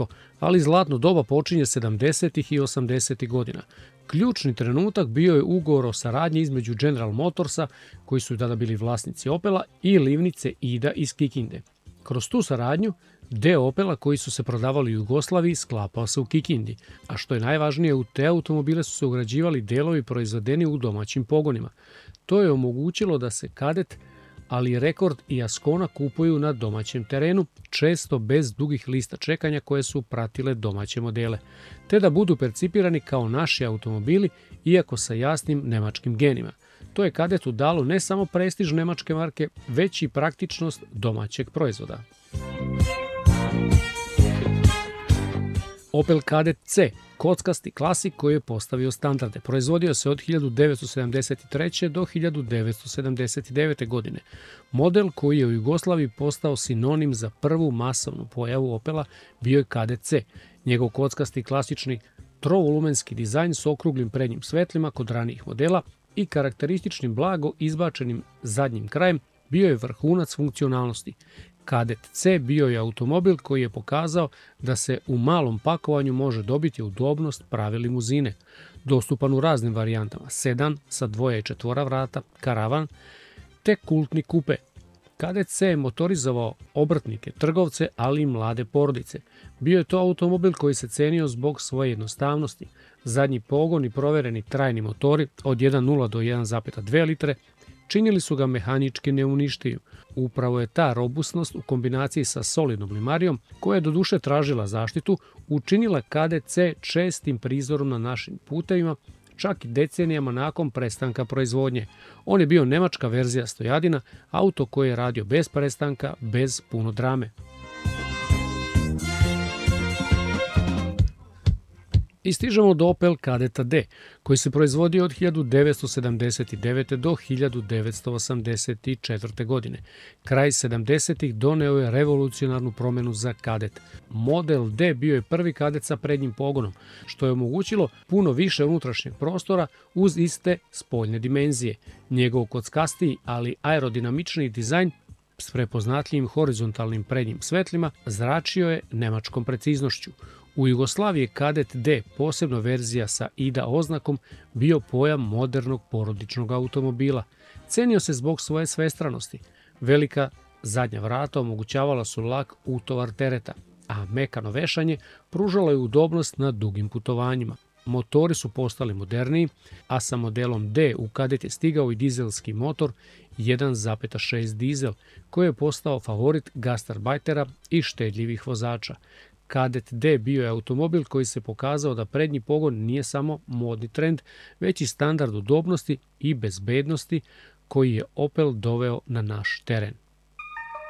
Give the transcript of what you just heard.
daleko, ali zlatno doba počinje 70. i 80. godina. Ključni trenutak bio je ugovor o saradnji između General Motorsa, koji su tada bili vlasnici Opela, i livnice Ida iz Kikinde. Kroz tu saradnju, deo Opela koji su se prodavali u Jugoslaviji sklapao se u Kikindi, a što je najvažnije, u te automobile su se ugrađivali delovi proizvedeni u domaćim pogonima. To je omogućilo da se Kadet, ali Rekord i Ascona kupuju na domaćem terenu, često bez dugih lista čekanja koje su pratile domaće modele, te da budu percipirani kao naši automobili, iako sa jasnim nemačkim genima. To je Kadetu dalo ne samo prestiž nemačke marke, već i praktičnost domaćeg proizvoda. Opel Kadett C, kockasti klasik koji je postavio standarde. Proizvodio se od 1973. do 1979. godine. Model koji je u Jugoslaviji postao sinonim za prvu masovnu pojavu Opela bio je Kadett C. Njegov kockasti klasični trovolumenski dizajn s okruglim prednjim svetlima kod ranijih modela i karakterističnim blago izbačenim zadnjim krajem bio je vrhunac funkcionalnosti. Kadett C bio je automobil koji je pokazao da se u malom pakovanju može dobiti udobnost prave limuzine. Dostupan u raznim varijantama, sedan sa 2 i 4 vrata, karavan, te kultni kupe. Kadett C je motorizovao obrtnike, trgovce, ali i mlade porodice. Bio je to automobil koji se cenio zbog svoje jednostavnosti. Zadnji pogon i provereni trajni motori od 1.0 do 1.2 litre činili su ga mehanički neuništijim. Upravo je ta robustnost u kombinaciji sa solidnom limarijom, koja je doduše tražila zaštitu, učinila Kadett C čestim prizorom na našim putevima, čak i decenijama nakon prestanka proizvodnje. On je bio nemačka verzija Stojadina, auto koji je radio bez prestanka, bez puno drame. I stižemo do Opel Kadetta D, koji se proizvodio od 1979. do 1984. godine. Kraj 70-ih doneo je revolucionarnu promjenu za Kadett. Model D bio je prvi Kadett sa prednjim pogonom, što je omogućilo puno više unutrašnjeg prostora uz iste spoljne dimenzije. Njegov kockastiji, ali aerodinamični dizajn s prepoznatljivim horizontalnim prednjim svetlima zračio je nemačkom preciznošću. U Jugoslaviji je Kadett D, posebno verzija sa IDA oznakom, bio pojam modernog porodičnog automobila. Cenio se zbog svoje svestranosti. Velika zadnja vrata omogućavala su lak utovar tereta, a mekano vešanje pružalo je udobnost na dugim putovanjima. Motori su postali moderniji, a sa modelom D u Kadett je stigao i dizelski motor 1.6 dizel, koji je postao favorit gastarbajtera i štedljivih vozača. Kadett D bio je automobil koji se pokazao da prednji pogon nije samo modni trend, već i standard udobnosti i bezbednosti koji je Opel doveo na naš teren.